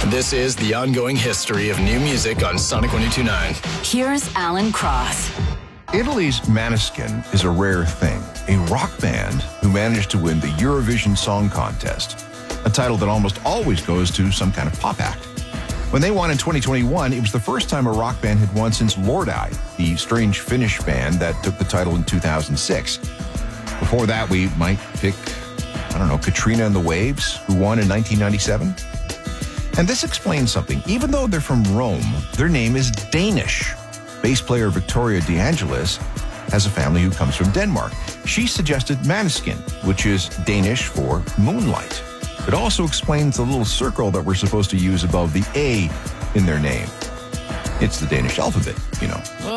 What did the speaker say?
This is the ongoing history of new music on Sonic 102.9. Here's Alan Cross. Italy's Maneskin is a rare thing, a rock band who managed to win the Eurovision Song Contest, a title that almost always goes to some kind of pop act. When they won in 2021, it was the first time a rock band had won since Lordi, the strange Finnish band that took the title in 2006. Before that, we might pick, Katrina and the Waves, who won in 1997. And this explains something. Even though they're from Rome, their name is Danish. Bass player Victoria De Angelis has a family who comes from Denmark. She suggested Maneskin, which is Danish for moonlight. It also explains the little circle that we're supposed to use above the A in their name. It's the Danish alphabet,